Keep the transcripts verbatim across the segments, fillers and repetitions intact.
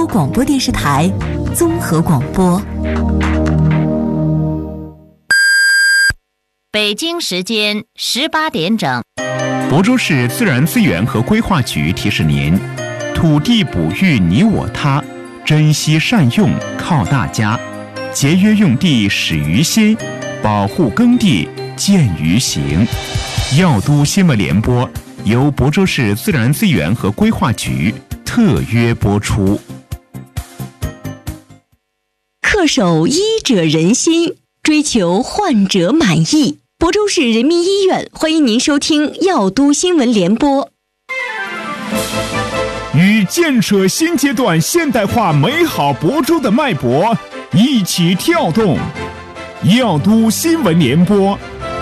州广播电视台综合广播。 北京时间十八点整。 亳州市自然资源和规划局提示您：土地哺育你我他，珍惜善用靠大家，节约用地始于心，保护耕地见于行。药都新闻联播由亳州市自然资源和规划局特约播出。 恪守医者仁心，追求患者满意。亳州市人民医院欢迎您收听药都新闻联播。 与建设新阶段现代化美好亳州的脉搏一起跳动，药都新闻联播。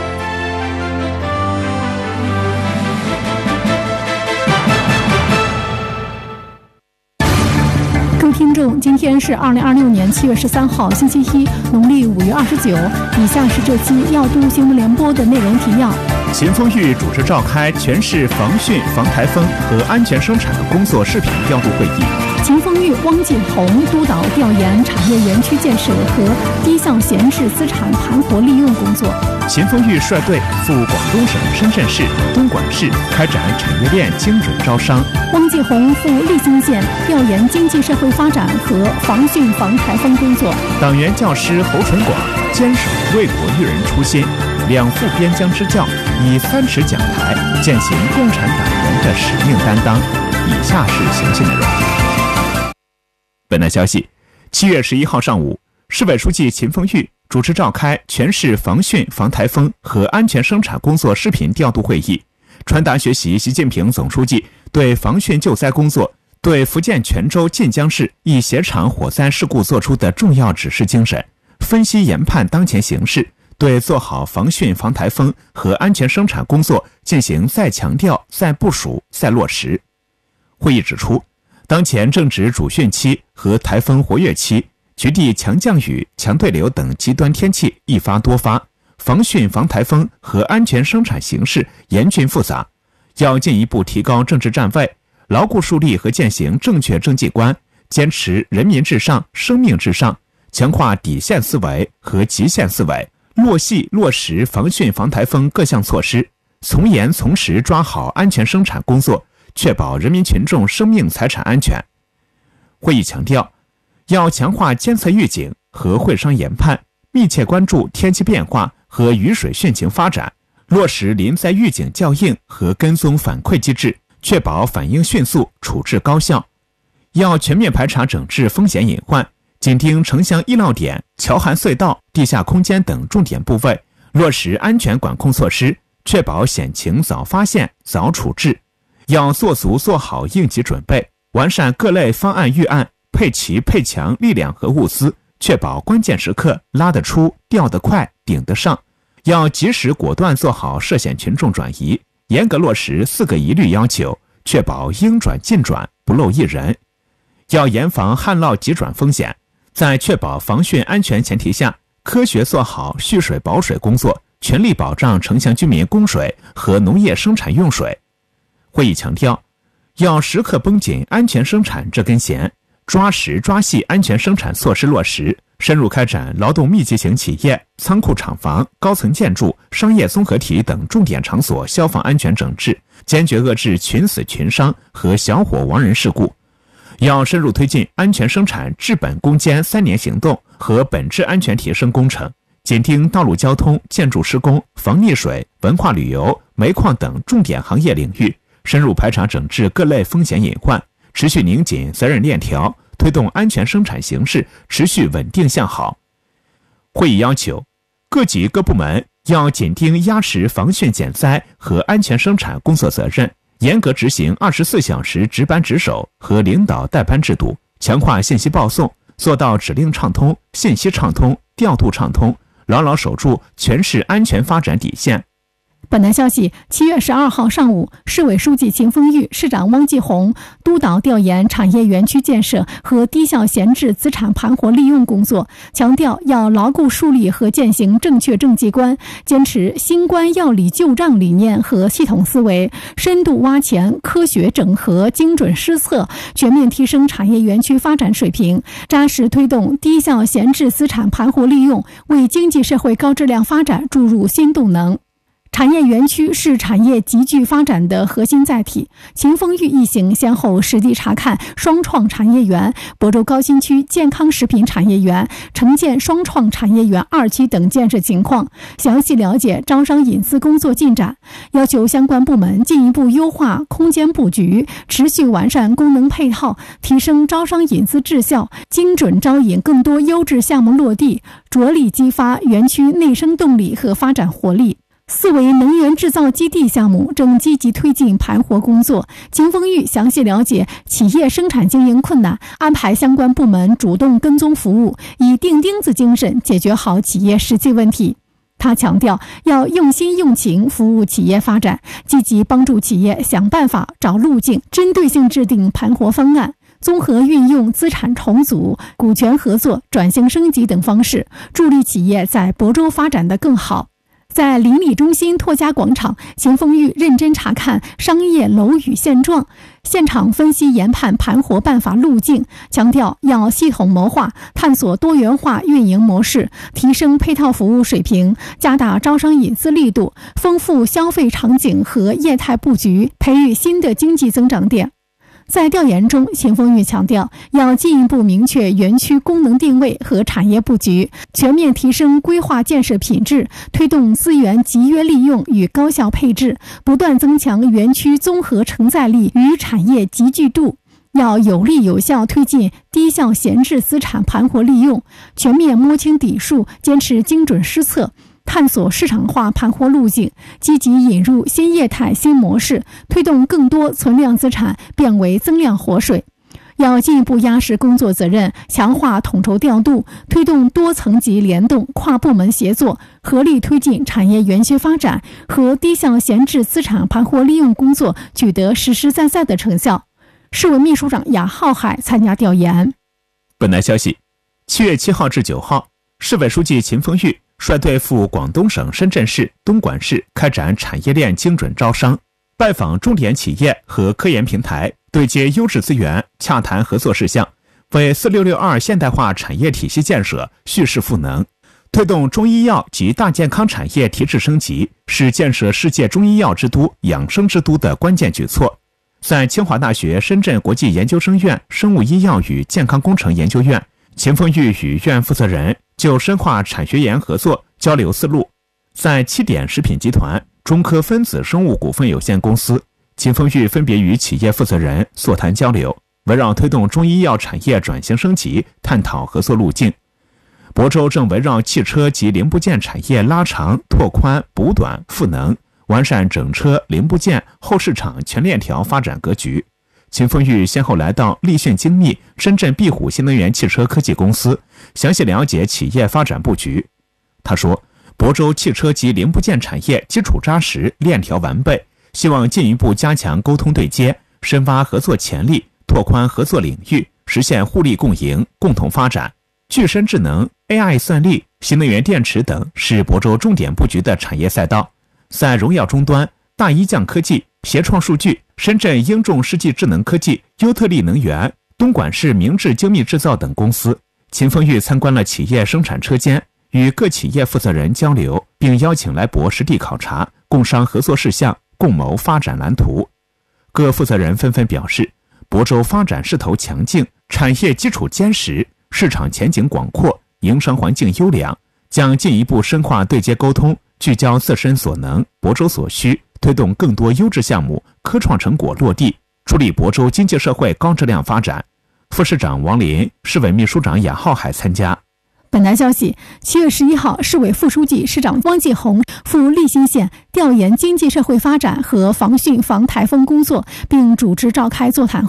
听众，今天是二零二六年七月十三号，星期一，农历五月二十九。以下是这期药都新闻联播的内容提要。 秦风裕主持召开全市防汛、防台风和安全生产工作视频调度会议。 秦风裕、汪继红督导调研产业园区建设和低项闲置资产盘活利用工作。 秦风裕率队赴广东省深圳市、东莞市开展产业链精准招商。 汪继红赴利津县调研经济社会发展和防汛防台风工作。 党员教师侯纯广坚守为国育人初心，两副边疆支教，以三尺讲台践行共产党员的使命担当。以下是详细内容。本台消息，七月十一号上午，市委书记秦风裕主持召开全市防汛、防台风和安全生产工作视频调度会议，传达学习习近平总书记对防汛救灾工作、对福建泉州晋江市一携场火灾事故作出的重要指示精神，分析研判当前形势，对做好防汛、防台风和安全生产工作进行再强调、再部署、再落实。会议指出，当前正值主汛期和台风活跃期，局地强降雨、强对流等极端天气一发多发，防汛、防台风和安全生产形势严峻复杂，要进一步提高政治站位，牢固树立和践行正确政绩观，坚持人民至上、生命至上，强化底线思维和极限思维，落细落实防汛、防台风各项措施，从严从实抓好安全生产工作，确保人民群众生命财产安全。会议强调，要强化监测预警和会商研判，密切关注天气变化和雨水汛情发展，落实临灾预警校应和跟踪反馈机制，确保反应迅速、处置高效。要全面排查整治风险隐患，紧盯城乡医疗点、桥涵隧道、地下空间等重点部位，落实安全管控措施，确保险情早发现、早处置。要做足做好应急准备，完善各类方案预案，配齐配强力量和物资，确保关键时刻拉得出、调得快、顶得上。要及时果断做好涉险群众转移，严格落实四个一律要求，确保应转尽转，不漏一人。要严防旱涝急转风险，在确保防汛安全前提下，科学做好蓄水保水工作，全力保障城乡居民供水和农业生产用水。会议强调，要时刻绷紧安全生产这根弦，抓实抓细安全生产措施落实，深入开展劳动密集型企业、仓库厂房、高层建筑、商业综合体等重点场所消防安全整治，坚决遏制群死群伤和小火亡人事故。要深入推进安全生产治本攻坚三年行动和本质安全提升工程，紧盯道路交通、建筑施工、防溺水、文化旅游、煤矿等重点行业领域，深入排查整治各类风险隐患，持续拧紧责任链条，推动安全生产形势持续稳定向好。会议要求，各级各部门要紧盯压实防汛减灾和安全生产工作责任，严格执行二十四小时值班值守和领导带班制度，强化信息报送，做到指令畅通、信息畅通、调度畅通，牢牢守住全市安全发展底线。 本台消息，七月十二号上午，市委书记秦凤玉、市长汪继红督导调研产业园区建设和低效闲置资产盘活利用工作，强调要牢固树立和践行正确政绩观，坚持新官要理旧账理念和系统思维，深度挖潜、科学整合、精准施策，全面提升产业园区发展水平，扎实推动低效闲置资产盘活利用，为经济社会高质量发展注入新动能。产业园区是产业集聚发展的核心载体。秦凤玉一行先后实地查看双创产业园、亳州高新区健康食品产业园、城建双创产业园二期等建设情况，详细了解招商引资工作进展，要求相关部门进一步优化空间布局，持续完善功能配套，提升招商引资质效，精准招引更多优质项目落地，着力激发园区内生动力和发展活力。四维能源制造基地项目正积极推进盘活工作。秦凤玉详细了解企业生产经营困难，安排相关部门主动跟踪服务，以钉钉子精神解决好企业实际问题。他强调，要用心用情服务企业发展，积极帮助企业想办法、找路径，针对性制定盘活方案，综合运用资产重组、股权合作、转型升级等方式，助力企业在亳州发展得更好。在邻里中心拓家广场，秦凤玉认真查看商业楼宇现状，现场分析研判盘活办法路径，强调要系统谋划，探索多元化运营模式，提升配套服务水平，加大招商引资力度，丰富消费场景和业态布局，培育新的经济增长点。在调研中，秦凤玉强调，要进一步明确园区功能定位和产业布局，全面提升规划建设品质，推动资源集约利用与高效配置，不断增强园区综合承载力与产业集聚度。要有力有效推进低效闲置资产盘活利用，全面摸清底数，坚持精准施策，探索市场化盘活路径，积极引入新业态新模式，推动更多存量资产变为增量活水。要进一步压实工作责任，强化统筹调度，推动多层级联动、跨部门协作，合力推进产业园区发展和低效闲置资产盘活利用工作取得实实在在的成效。市委秘书长雅浩海参加调研。 本台消息，七月七号至九号，市委书记秦凤玉率队赴广东省深圳市、东莞市开展产业链精准招商，拜访重点企业和科研平台，对接优质资源，洽谈合作事项，为四六六二现代化产业体系建设蓄势赋能，推动中医药及大健康产业提质升级，是建设世界中医药之都、养生之都的关键举措。在清华大学深圳国际研究生院生物医药与健康工程研究院，秦凤玉与院负责人就深化产学研合作交流思路。在七点食品集团、中科分子生物股份有限公司，秦凤玉分别与企业负责人座谈交流，围绕推动中医药产业转型升级探讨合作路径。亳州正围绕汽车及零部件产业拉长、拓宽、补短、赋能，完善整车零部件后市场全链条发展格局。秦凤玉先后来到立讯精密、深圳壁虎新能源汽车科技公司，详细了解企业发展布局。他说，亳州汽车及零部件产业基础扎实，链条完备，希望进一步加强沟通对接，深挖合作潜力，拓宽合作领域，实现互利共赢、共同发展。具身智能、A I 算力、新能源电池等是亳州重点布局的产业赛道。在荣耀终端、大一降科技、协创数据、深圳英众世纪智能科技、优特利能源、东莞市明智精密制造等公司，秦凤玉参观了企业生产车间，与各企业负责人交流，并邀请来亳实地考察，共商合作事项，共谋发展蓝图。各负责人纷纷表示，亳州发展势头强劲，产业基础坚实，市场前景广阔，营商环境优良，将进一步深化对接沟通，聚焦自身所能、亳州所需，推动更多优质项目、科创成果落地，助力亳州经济社会高质量发展。副市长王林、市委秘书长雅浩海参加。 本台消息，七月十一号，市委副书记、市长汪继红赴利辛县调研经济社会发展和防汛防台风工作，并主持召开座谈会。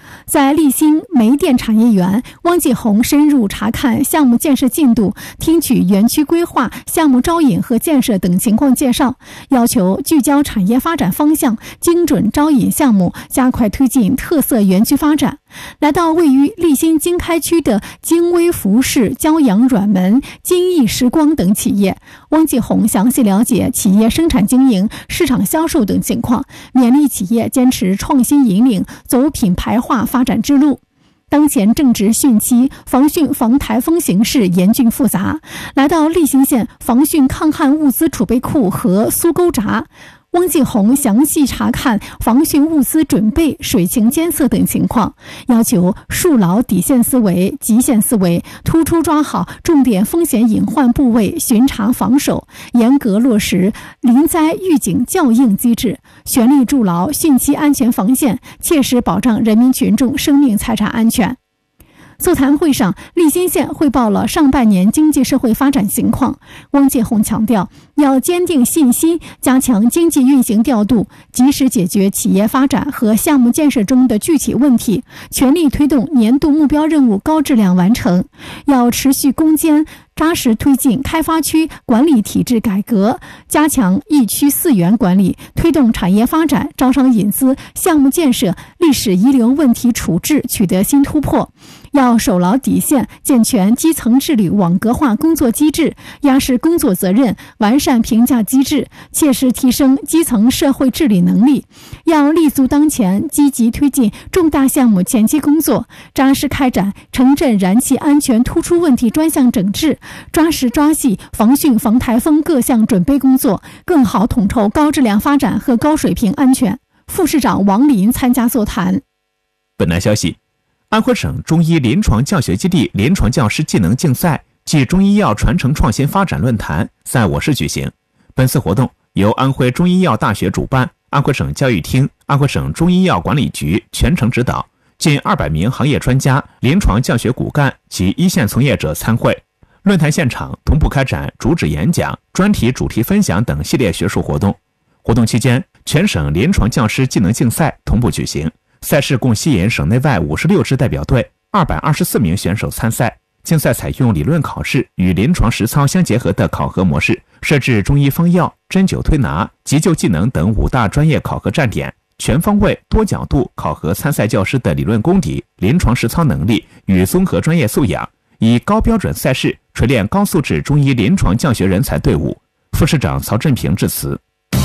在立新煤电产业园，汪继红深入查看项目建设进度，听取园区规划、项目招引和建设等情况介绍，要求聚焦产业发展方向，精准招引项目，加快推进特色园区发展。来到位于立新经开区的京微服饰、骄阳软门、金逸时光等企业，汪继红详细了解企业生产经营、市场销售等情况，勉励企业坚持创新引领，走品牌化发展之路。当前正值汛期，防汛防台风形势严峻复杂。来到立新县防汛抗旱物资储备库和苏沟闸，汪继红详细查看防汛物资准备、水情监测等情况，要求树牢底线思维、极限思维，突出抓好重点风险隐患部位巡查防守，严格落实临灾预警校应机制，全力筑牢汛期安全防线，切实保障人民群众生命财产安全。座谈会上，立新县汇报了上半年经济社会发展情况。汪继红强调，要坚定信心，加强经济运行调度，及时解决企业发展和项目建设中的具体问题，全力推动年度目标任务高质量完成。要持续攻坚，扎实推进开发区管理体制改革，加强一区四园管理，推动产业发展、招商引资、项目建设、历史遗留问题处置取得新突破。要守牢底线，健全基层治理网格化工作机制，压实工作责任，完善评价机制，切实提升基层社会治理能力。要立足当前，积极推进重大项目前期工作，扎实开展城镇燃气安全突出问题专项整治，抓实抓细防汛防台风各项准备工作，更好统筹高质量发展和高水平安全。副市长王林参加座谈。 本台消息，安徽省中医临床教学基地临床教师技能竞赛暨中医药传承创新发展论坛在我市举行。本次活动由安徽中医药大学主办，安徽省教育厅、安徽省中医药管理局全程指导，近二百名行业专家、临床教学骨干及一线从业者参会。论坛现场同步开展主旨演讲、专题主题分享等系列学术活动。活动期间，全省临床教师技能竞赛同步举行。赛事共吸引省内外五十六支代表队、二百二十四名选手参赛。竞赛采用理论考试与临床实操相结合的考核模式，设置中医方药、针灸推拿、急救技能等五大专业考核站点，全方位、多角度考核参赛教师的理论功底、临床实操能力与综合专业素养，以高标准赛事锤炼高素质中医临床教学人才队伍。副市长曹振平致辞。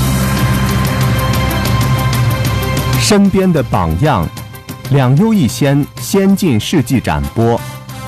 身边的榜样，两优一先，先进事迹展播。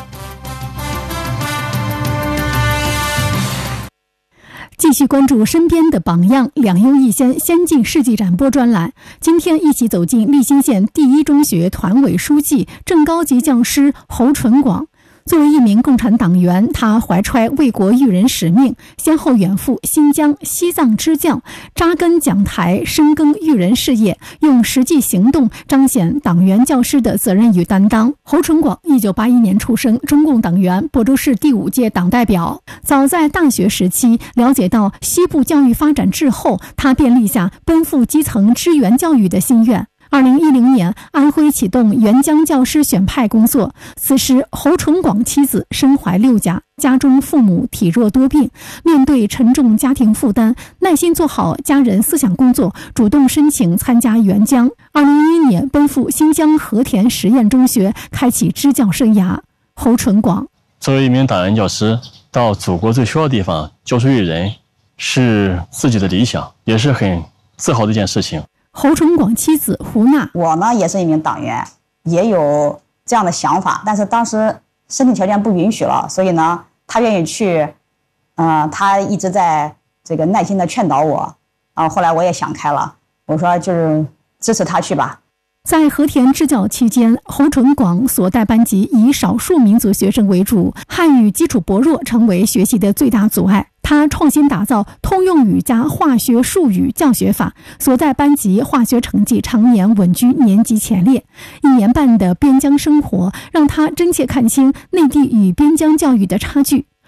继续关注身边的榜样，两优一先，先进事迹展播专栏。今天一起走进立新县第一中学团委书记、正高级教师侯纯广。作为一名共产党员，他怀揣为国育人使命，先后远赴新疆、西藏支教，扎根讲台，深耕育人事业，用实际行动彰显党员教师的责任与担当。侯纯广一九八一年出生，中共党员，亳州市第五届党代表。早在大学时期了解到西部教育发展滞后，他便立下奔赴基层支援教育的心愿。二零一零年，安徽启动援疆教师选派工作。此时，侯纯广妻子身怀六甲，家中父母体弱多病，面对沉重家庭负担，耐心做好家人思想工作，主动申请参加援疆。二零一一年，奔赴新疆和田实验中学，开启支教生涯。侯纯广作为一名党员教师，到祖国最需要的地方教书育人，是自己的理想，也是很自豪的一件事情。 侯纯广妻子胡娜， 我呢也是一名党员，也有这样的想法，但是当时身体条件不允许了，所以呢，他愿意去，呃，他一直在这个耐心的劝导我，啊，后来我也想开了，我说就是支持他去吧。 在和田支教期间，侯纯广所带班级以少数民族学生为主，汉语基础薄弱成为学习的最大阻碍。他创新打造通用语加化学术语教学法，所带班级化学成绩常年稳居年级前列。一年半的边疆生活，让他真切看清内地与边疆教育的差距。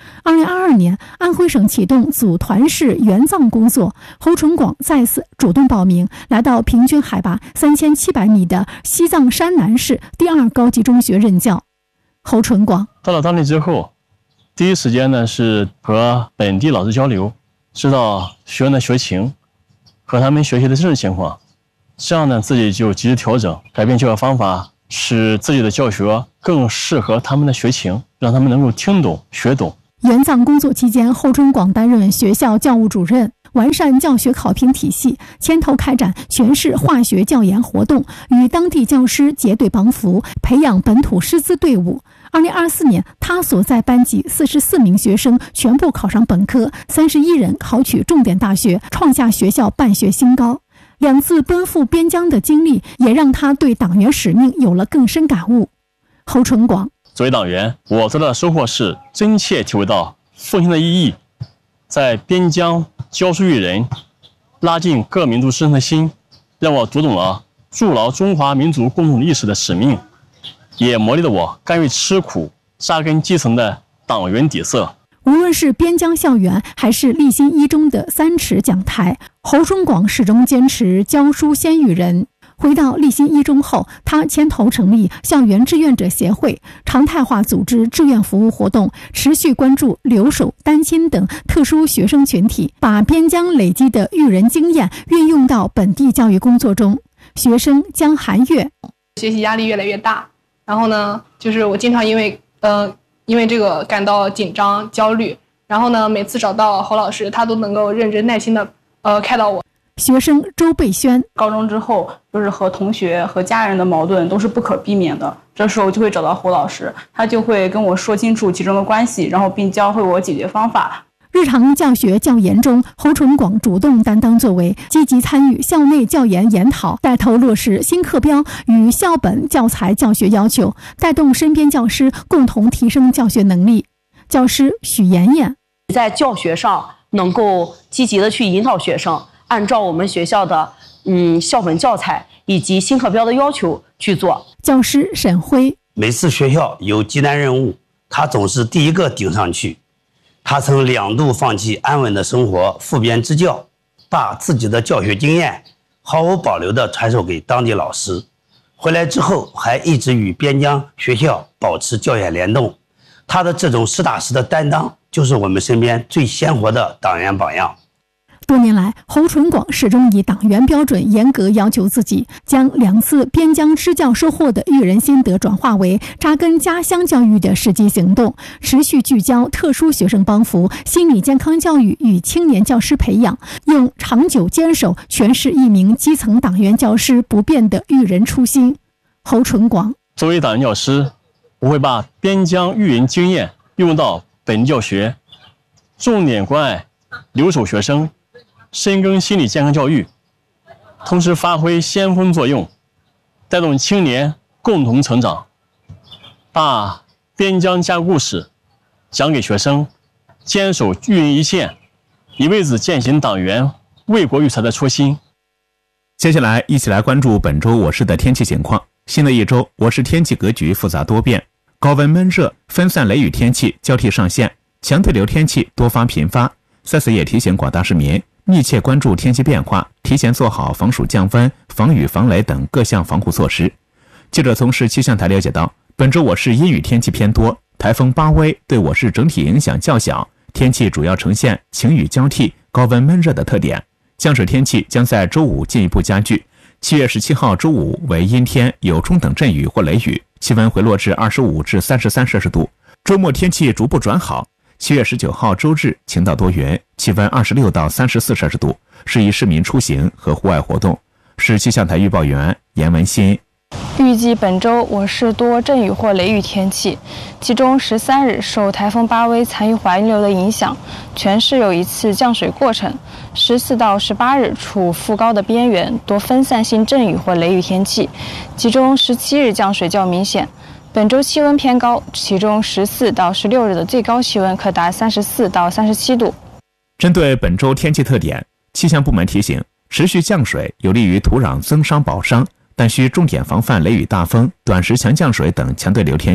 二零二二年，安徽省启动组团式援藏工作，侯纯广再次主动报名，来到平均海拔三千七百米的西藏山南市第二高级中学任教。侯纯广到了当地之后，第一时间呢是和本地老师交流，知道学员的学情和他们学习的真实情况，这样呢自己就及时调整，改变教学方法，使自己的教学更适合他们的学情，让他们能够听懂学懂。 援藏工作期间，侯纯广担任学校教务主任，完善教学考评体系，牵头开展全市化学教研活动，与当地教师结对帮扶，培养本土师资队伍。二零二四年，他所在班级四十四名学生全部考上本科，三十一人考取重点大学，创下学校办学新高。两次奔赴边疆的经历，也让他对党员使命有了更深感悟。侯纯广作为党员，我最大的收获是真切体会到奉献的意义，在边疆教书育人，拉近各民族师生的心，让我读懂了筑牢中华民族共同意识的使命，也磨砺了我甘于吃苦、扎根基层的党员底色。 无论是边疆校园，还是立新一中的三尺讲台，侯纯广始终坚持教书先育人。回到立新一中后，他牵头成立校园志愿者协会，常态化组织志愿服务活动，持续关注留守、单亲等特殊学生群体，把边疆累积的育人经验运用到本地教育工作中。学生江寒月， 学习压力越来越大，然后呢，就是我经常因为呃因为这个感到紧张、焦虑，然后呢，每次找到侯老师，他都能够认真耐心的呃开导我。 学生周贝轩， 高中之后就是和同学和家人的矛盾都是不可避免的，这时候就会找到侯老师，他就会跟我说清楚其中的关系，然后并教会我解决方法。 日常教学教研中，侯纯广主动担当作为，积极参与校内教研研讨，带头落实新课标与校本教材教学要求，带动身边教师共同提升教学能力。教师许妍妍在教学上能够积极的去引导学生，按照我们学校的嗯校本教材以及新课标的要求去做。 教师沈辉， 每次学校有极难任务，他总是第一个顶上去。他曾两度放弃安稳的生活，赴边支教，把自己的教学经验毫无保留地传授给当地老师。回来之后，还一直与边疆学校保持教研联动。他的这种实打实的担当，就是我们身边最鲜活的党员榜样。 多年来，侯纯广始终以党员标准严格要求自己，将两次边疆支教收获的育人心得转化为扎根家乡教育的实际行动，持续聚焦特殊学生帮扶、心理健康教育与青年教师培养，用长久坚守诠释一名基层党员教师不变的育人初心。侯纯广作为党员教师，我会把边疆育人经验运用到本地教学，重点关爱留守学生，深耕心理健康教育，同时发挥先锋作用，带动青年共同成长，把边疆家故事讲给学生，坚守育人一线，一辈子践行党员为国育才的初心。 接下来一起来关注本周我市的天气情况。新的一周，我市天气格局复杂多变，高温闷热、分散雷雨天气交替上线，强对流天气多发频发。在此也提醒广大市民密切关注天气变化，提前做好防暑降温、防雨防雷等各项防护措施。记者从市气象台了解到，本周我市阴雨天气偏多，台风巴威对我市整体影响较小，天气主要呈现晴雨交替、高温闷热的特点。降水天气将在周五进一步加剧。七月十七号周五为阴天，有中等阵雨或雷雨，气温回落至二十五至三十三摄氏度。周末天气逐步转好。七月十九号周日晴到多云，气温二十六到三十四摄氏度，适宜市民出行和户外活动。市气象台预报员严文新。 预计本周我市多阵雨或雷雨天气，其中十三日受台风巴威残余环流的影响，全市有一次降水过程。十四到十八日处副高的边缘，多分散性阵雨或雷雨天气，其中十七日降水较明显。本周气温偏高，其中十四到十六日的最高气温可达三十四到三十七度。 针对本周天气特点，气象部门提醒，持续降水有利于土壤增伤保墒，但需重点防范雷雨大风、短时强降水等强对流天气，对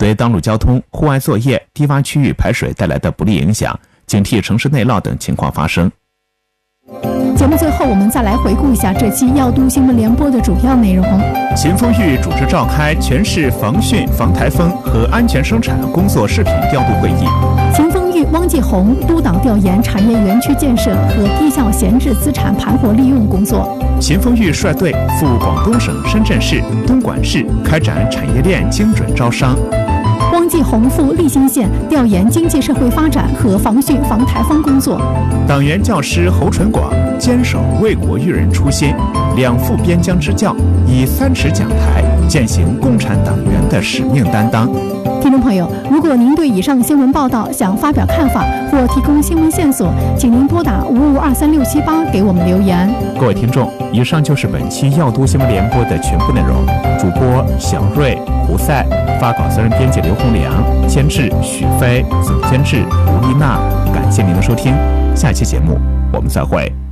对道路交通、户外作业、低洼区域排水带来的不利影响，警惕城市内涝等情况发生。 节目最后，我们再来回顾一下这期耀都新闻联播的主要内容。 秦风裕主持召开全市防汛、防台风和安全生产工作视频调度会议。 秦风裕、汪继红督导调研产业园区建设和低效闲置资产盘活利用工作。 秦风裕率队赴广东省深圳市、东莞市开展产业链精准招商。 汪继红赴利兴县调研经济社会发展和防汛防台风工作。 党员教师侯纯广坚守为国育人初心，两副边疆支教，以三尺讲台践行共产党员的使命担当。 听众朋友，如果您对以上新闻报道想发表看法或提供新闻线索，请您拨打五五二三六七八给我们留言。 各位听众，以上就是本期耀都新闻联播的全部内容。主播小瑞、胡赛，发稿责任编辑刘洪良，监制许飞，总监制吴丽娜。感谢您的收听，下期节目我们再会。